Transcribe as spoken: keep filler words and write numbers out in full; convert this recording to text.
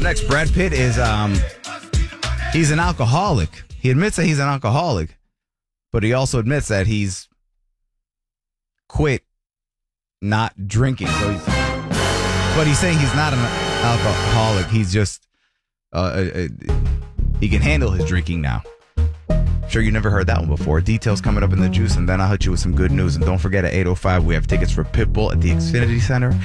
next. Brad Pitt is um he's an alcoholic. He admits that he's an alcoholic, but he also admits that he's quit not drinking. So he's, but he's saying he's not an alcoholic. He's just uh, uh, uh, he can handle his drinking now. Sure, you never heard that one before. Details coming up in the juice, and then I'll hit you with some good news. And don't forget, at eight oh five, we have tickets for Pitbull at the Xfinity Center.